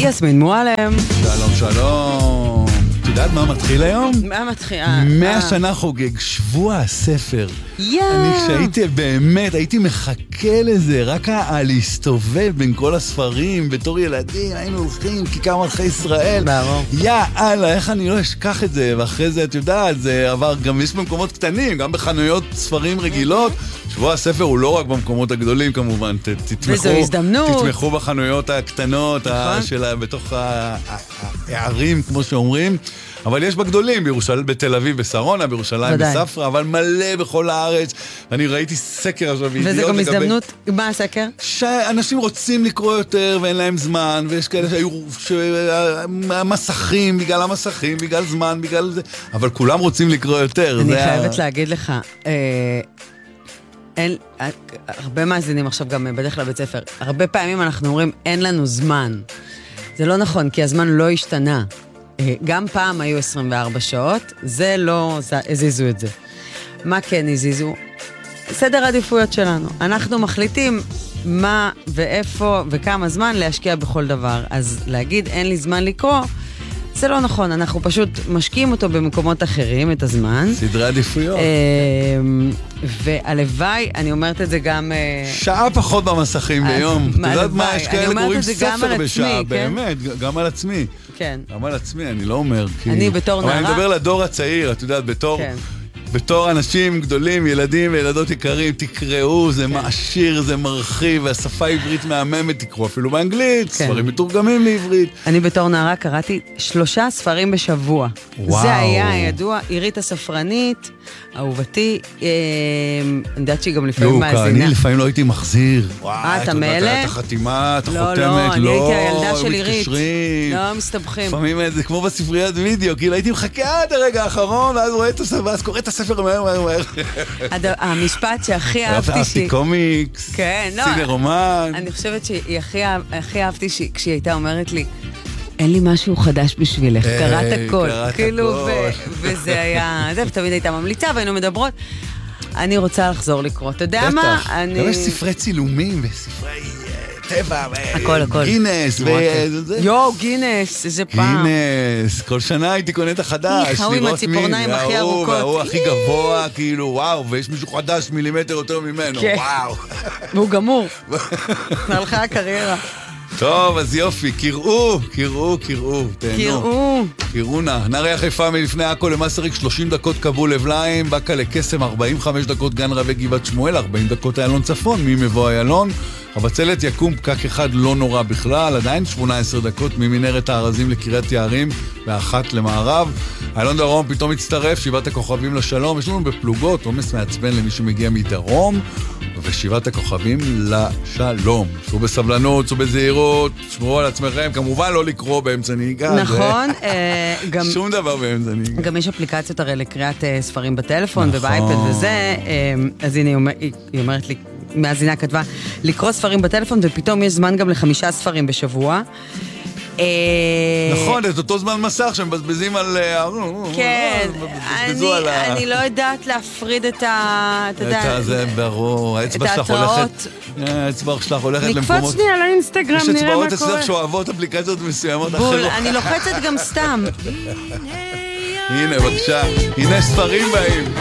יסמין מועלם. שלום, שלום. את יודעת מה מתחיל היום? מה מתחיל? 100 שנה חוגג, שבוע הספר. אני כשהייתי באמת, הייתי מחכה לזה, רק להסתובב בין כל הספרים, בתור ילדים, היינו הולכים, כיכר מלכי ישראל. ברור. יאללה, איך אני לא אשכח את זה, ואחרי זה, את יודעת, זה עבר, גם יש במקומות קטנים, גם בחנויות ספרים רגילות. שבוע הספר הוא לא רק במקומות הגדולים כמובן, וזו הזדמנות. תתמכו בחנויות הקטנות, בתוך הערים, כמו שאומרים. אבל יש בגדולים, בתל אביב, בשרונה, בירושלים, בספרה, אבל מלא בכל הארץ. אני ראיתי סקר עכשיו. וזה גם הזדמנות, מה הסקר? שאנשים רוצים לקרוא יותר ואין להם זמן, ויש כאלה שהיו מסכים, בגלל המסכים, בגלל זמן, בגלל זה, אבל כולם רוצים לקרוא יותר. אני חייבת להגיד לך, הרבה מאזינים עכשיו גם בדרך לבית ספר, הרבה פעמים אנחנו אומרים, אין לנו זמן. זה לא נכון, כי הזמן לא השתנה. גם פעם היו 24 שעות, זה לא הזיזו את זה. מה כן הזיזו? סדר העדיפויות שלנו. אנחנו מחליטים מה ואיפה וכמה זמן להשקיע בכל דבר. אז להגיד אין לי זמן לקרוא, זה לא נכון. אנחנו פשוט משקיעים אותו במקומות אחרים, את הזמן. סדרי עדיפויות. והלוואי, אני אומרת את זה גם... שעה פחות במסכים ביום. אתה יודעת מה, יש כאלה קוראים ספר בשעה, כן? באמת, גם על עצמי. כן. גם על עצמי, אני לא אומר. אני בתור נערה... אבל אני מדבר לדור הצעיר, את יודעת, בתור אנשים גדולים, ילדים וילדות יקרים, תקראו, זה מעשיר, זה מרחיב, והשפה העברית מהממת, תקראו אפילו באנגלית, ספרים מתורגמים לעברית. אני בתור נערה קראתי 3 ספרים בשבוע. זה היה ידוע, עירית הספרנית, אהובתי, אני יודעת שהיא גם לפעמים מאזינה. אני לפעמים לא הייתי מחזיר. אתה מאלה? את החתימה, את החותמת, לא, אני הייתי הילדה של עירית. לא מסתבכים. לפעמים זה כמו בספריית וידאו, כאילו הייתי מחכה עד הרגע האחרון, ואז קורא את הספר מהר. המשפט שהכי אהבתי אהבתי קומיקס, סינר רומן. אני חושבת שהכי אהבתי כשהיא הייתה אומרת לי, אין לי משהו חדש בשבילך, קראת הכל. כאילו, וזה היה, זה תמיד הייתה ממליצה, והיינו מדברות. אני רוצה לחזור לקרוא. אתה יודע מה? גם יש ספרי צילומים וספרי טבע, הכל. גינס, גינס, איזה פעם. גינס, כל שנה הייתי קונה את החדש. הוא עם הציפורניים הכי ארוכות. והוא הכי גבוה, כאילו, וואו, ויש מישהו חדש מילימטר יותר ממנו, וואו. והוא גמור. הלכה הקריירה. טוב, אז יופי, קראו, תהנו. קראו נא. נערי חיפה מלפני עכו למסריק 30 דקות כבול לבליים, בקה לקסם 45 דקות גן רבי גבעת שמואל, 40 דקות איילון צפון, ממבוא איילון. הבצלת יקום פקק אחד לא נורא בכלל, עדיין 18 דקות ממנהרת הארזים לקריית יערים ואחת למערב. איילון דרום פתאום מצטרף, 7 הכוכבים לשלום. יש לנו בפלוגות, עומס מעצבן למי שמגיע מדרום, ו7 הכוכבים לשלום. שבו בסבלנות, שבו בזהירות, שמרו על עצמכם, כמובן לא לקרוא באמצע נהיגה. נכון. שום דבר באמצע נהיגה. גם יש אפליקציות הרי לקריאת ספרים בטלפון ובאייפד וזה, אז הנה היא אומרת לי, מאזינה כתבה, לקרוא ספרים בטלפון, ופתאום יש זמן גם ל5 ספרים בשבוע. נכון, את אותו זמן מסך שמבזבזים על... כן, אני לא יודעת להפריד את זה ברור, האצבע שלך הולכת למקומות... נקפוץ שנייה לאינסטגרם, נראה מה קורה. יש אצבעות אצלך שאוהבות אפליקציות מסוימות אחרות. בול, אני לוחצת גם סתם. הנה, בבקשה, הנה ספרים באים.